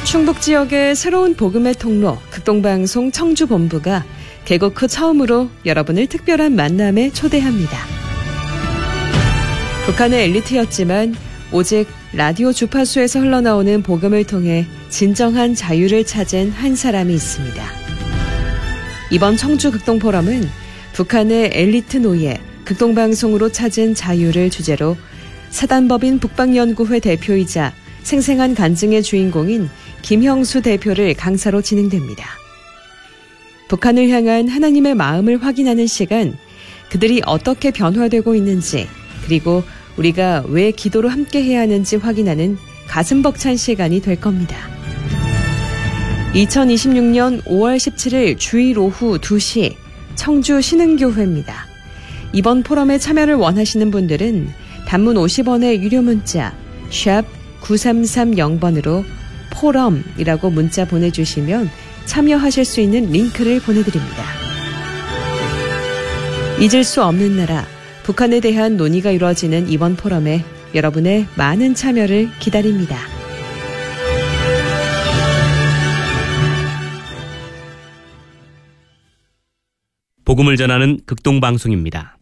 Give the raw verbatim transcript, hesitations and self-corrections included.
충북 지역의 새로운 복음의 통로 극동방송 청주본부가 개국 후 처음으로 여러분을 특별한 만남에 초대합니다. 북한의 엘리트였지만 오직 라디오 주파수에서 흘러나오는 복음을 통해 진정한 자유를 찾은 한 사람이 있습니다. 이번 청주 극동포럼은 북한의 엘리트 노예, 극동방송으로 찾은 자유를 주제로 사단법인 북방연구회 대표이자 생생한 간증의 주인공인 김형수 대표를 강사로 진행됩니다. 북한을 향한 하나님의 마음을 확인하는 시간, 그들이 어떻게 변화되고 있는지, 그리고 우리가 왜 기도로 함께해야 하는지 확인하는 가슴 벅찬 시간이 될 겁니다. 이천이십육년 오월 십칠일 주일 오후 두 시 청주 신흥교회입니다. 이번 포럼에 참여를 원하시는 분들은 단문 오십 원의 유료 문자 샵 구삼삼공번으로 포럼이라고 문자 보내주시면 참여하실 수 있는 링크를 보내드립니다. 잊을 수 없는 나라, 북한에 대한 논의가 이루어지는 이번 포럼에 여러분의 많은 참여를 기다립니다. 복음을 전하는 극동방송입니다.